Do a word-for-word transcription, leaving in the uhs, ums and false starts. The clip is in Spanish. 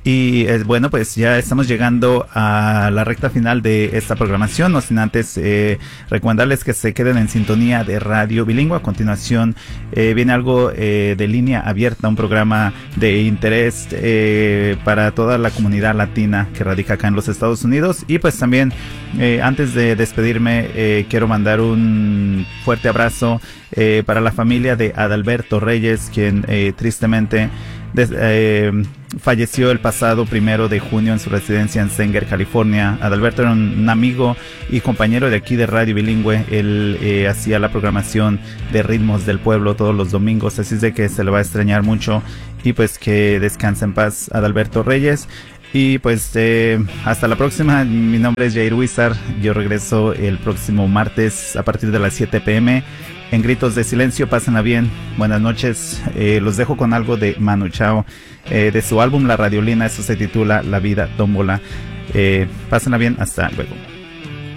Y eh, bueno, pues ya estamos llegando a la recta final de esta programación, no sin antes eh, recomendarles que se queden en sintonía de Radio Bilingüe. A continuación eh, viene algo eh, de Línea Abierta, un programa de interés eh, para toda la comunidad latina que radica acá en los Estados Unidos. Y pues también eh, antes de despedirme eh, quiero mandar un fuerte abrazo eh, para la familia de Adalberto Reyes, quien eh, tristemente Des, eh, falleció el pasado primero de junio en su residencia en Sanger, California. Adalberto era un, un amigo y compañero de aquí de Radio Bilingüe. Él eh, hacía la programación de Ritmos del Pueblo todos los domingos, así es de que se le va a extrañar mucho. Y pues que descanse en paz Adalberto Reyes. Y pues eh, hasta la próxima. Mi nombre es Jair Huizar. Yo regreso el próximo martes a partir de las siete pm en Gritos de Silencio. Pásenla bien, buenas noches. Eh, los dejo con algo de Manu Chao, eh, de su álbum La Radiolina. Esto se titula La Vida Tómbola. Eh, pásenla bien, hasta luego.